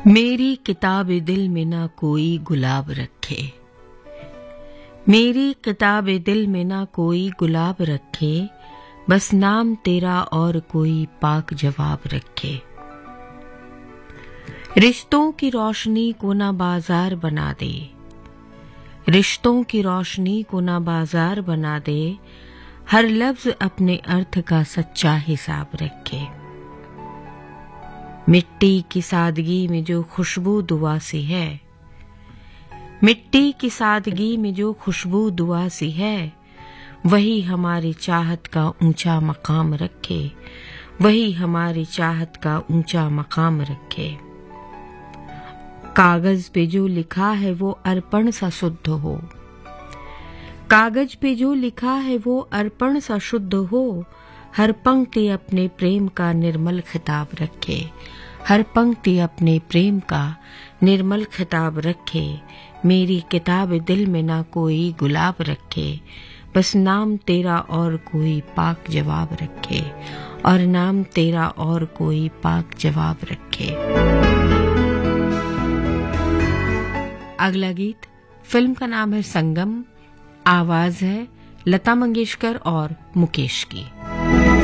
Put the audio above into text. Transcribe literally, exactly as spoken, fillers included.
मेरी किताब दिल में ना कोई गुलाब रखे, मेरी किताब दिल में ना कोई गुलाब रखे, बस नाम तेरा और कोई पाक जवाब रखे। रिश्तों की रोशनी को ना बाजार बना दे, रिश्तों की रोशनी को ना बाजार बना दे, हर लफ्ज अपने अर्थ का सच्चा हिसाब रखे। मिट्टी की सादगी में जो खुशबू दुआ सी है, मिट्टी की सादगी में जो खुशबू दुआ सी है, वही हमारी चाहत का ऊंचा मकाम रखे, वही हमारी चाहत का ऊंचा मकाम रखे। कागज पे जो लिखा है वो अर्पण सा शुद्ध हो, कागज पे जो लिखा है वो अर्पण सा शुद्ध हो, हर पंक्ति अपने प्रेम का निर्मल खिताब रखे, हर पंक्ति अपने प्रेम का निर्मल खिताब रखे। मेरी किताब दिल में ना कोई गुलाब रखे, बस नाम तेरा और कोई पाक जवाब रखे, और नाम तेरा और कोई पाक जवाब रखे। अगला गीत फिल्म का नाम है संगम, आवाज है लता मंगेशकर और मुकेश की।